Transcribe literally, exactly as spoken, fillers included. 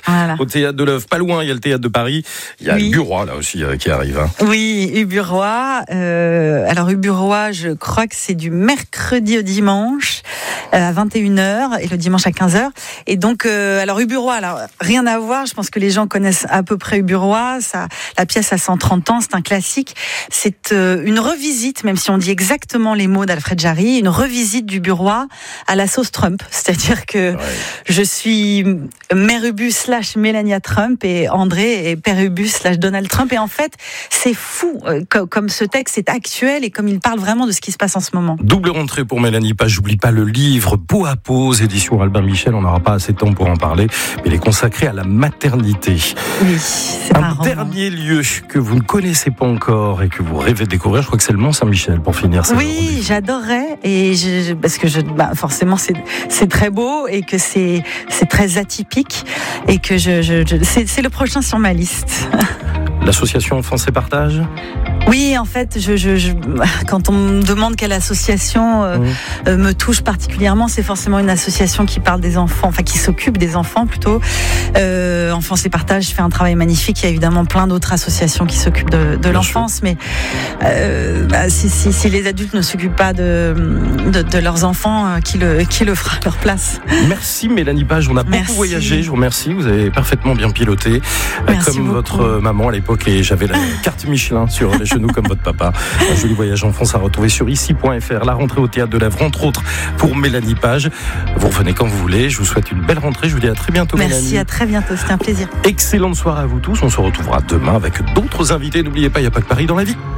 voilà. au Théâtre de l'Œuvre. Pas loin, il y a le Théâtre de Paris. Il y a oui. Uburoy, là aussi, euh, qui arrive. Hein. Oui, Uburoy. Euh, alors, Uburoy, je crois que c'est du mercredi au dimanche euh, à vingt et une heures et le dimanche à quinze heures. Et donc, euh, alors, Uburoy, alors, rien à voir. Je pense que les gens connaissent à peu près Uburoy. Ça, la pièce a cent trente ans, c'est un classique. C'est euh, une revisite, même si on dit exactement les mots d'Alfred Jarry, une revisite d'Uburoy à la sauce Trump. C'est-à-dire que ouais. je suis mère Ubu slash Melania Trump et André est père Ubu slash Donald Trump. Et en fait, c'est fou euh, comme, comme ce texte est actuel et comme il parle vraiment de ce qui se passe en ce moment. Double rentrée pour Mélanie Page. J'oublie pas le livre Peau à peau, édition Albin Michel. On n'aura pas assez de temps pour en parler, mais il est consacré à la maternité. Oui, c'est un dernier lieu que vous ne connaissez pas encore et que vous rêvez de découvrir. Je crois que c'est le Mont-Saint-Michel pour finir. Oui, j'adorerais et je, parce que je, bah, forcément c'est c'est très beau et que c'est c'est très atypique et que je, je, je c'est, c'est le prochain sur ma liste. L'association France et Partage. Oui, en fait, je, je, je, quand on me demande quelle association euh, mmh. euh, me touche particulièrement, c'est forcément une association qui parle des enfants, enfin qui s'occupe des enfants plutôt. Euh, Enfance et Partage fait un travail magnifique. Il y a évidemment plein d'autres associations qui s'occupent de, de l'enfance, sûr. mais euh, bah, si, si, si les adultes ne s'occupent pas de, de, de leurs enfants, euh, qui le, qui le fera à leur place. Merci Mélanie Page, on a Merci. beaucoup voyagé. Je vous remercie. Vous avez parfaitement bien piloté, Merci comme beaucoup. votre maman à l'époque, et j'avais la carte Michelin sur les genoux comme votre papa. Un joli voyage en France à retrouver sur ici point f r. La rentrée au Théâtre de l'Œuvre, entre autres, pour Mélanie Page. Vous revenez quand vous voulez. Je vous souhaite une belle rentrée. Je vous dis à très bientôt, Merci, Mélanie. Merci, à très bientôt. C'était un plaisir. Excellente soirée à vous tous. On se retrouvera demain avec d'autres invités. N'oubliez pas, il n'y a pas que Paris dans la vie.